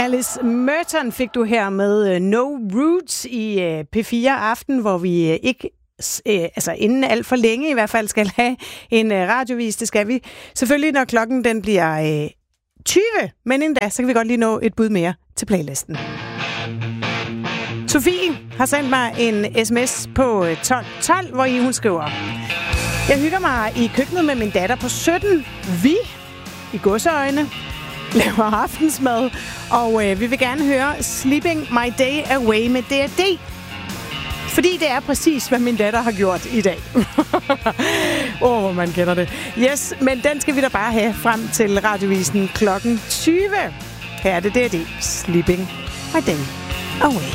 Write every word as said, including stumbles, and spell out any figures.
Alice Merton fik du her med No Roots i P fire Aften, hvor vi ikke, altså inden alt for længe i hvert fald, skal have en radiovis. Det skal vi selvfølgelig, når klokken den bliver tyve. Men inden da, så kan vi godt lige nå et bud mere til playlisten. Sofie har sendt mig en sms på tolv tolv, hvor I hun skriver: Jeg hygger mig i køkkenet med min datter på sytten. Vi, i godseøjne, laver aftensmad, og øh, vi vil gerne høre Sleeping My Day Away med D R D. Fordi det er præcis, hvad min datter har gjort i dag. Åh, oh, hvor man kender det. Yes, men den skal vi da bare have frem til radiovisen klokken tyve. Her er det D R D. Sleeping My Day Away.